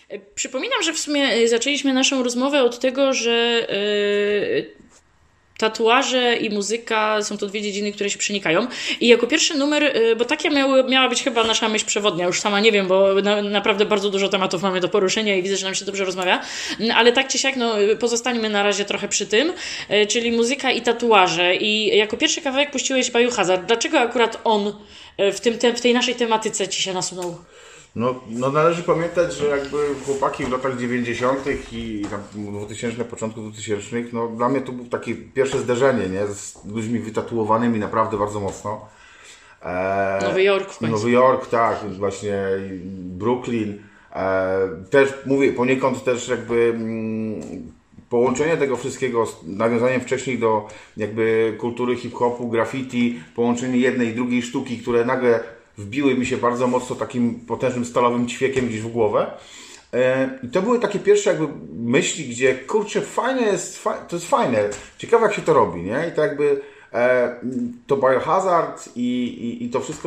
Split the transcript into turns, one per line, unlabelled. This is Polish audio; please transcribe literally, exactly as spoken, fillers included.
Przypominam, że w sumie zaczęliśmy naszą rozmowę od tego, że yy, tatuaże i muzyka są to dwie dziedziny, które się przenikają. I jako pierwszy numer, yy, bo taka miały, miała być chyba nasza myśl przewodnia, już sama nie wiem, bo na, naprawdę bardzo dużo tematów mamy do poruszenia i widzę, że nam się dobrze rozmawia, ale tak czy siak, no, pozostańmy na razie trochę przy tym, yy, czyli muzyka i tatuaże. I jako pierwszy kawałek puściłeś Biohazard. Dlaczego akurat on w, tym, te, w tej naszej tematyce ci się nasunął?
No, no należy pamiętać, że jakby chłopaki w latach dziewięćdziesiątych i tam dwutysięcznych, początku dwutysięcznych, no dla mnie to było takie pierwsze zderzenie, nie? Z ludźmi wytatuowanymi naprawdę bardzo mocno.
E, Nowy Jork w końcu.
Nowy Jork, tak, właśnie Brooklyn. E, też mówię, poniekąd też jakby mm, połączenie tego wszystkiego z nawiązaniem wcześniej do jakby kultury hip-hopu, graffiti, połączenie jednej i drugiej sztuki, które nagle wbiły mi się bardzo mocno takim potężnym stalowym ćwiekiem gdzieś w głowę. I to były takie pierwsze jakby myśli, gdzie kurczę, fajne jest, to jest fajne, ciekawe jak się to robi, nie? I to jakby e, to Biohazard i, i, i to wszystko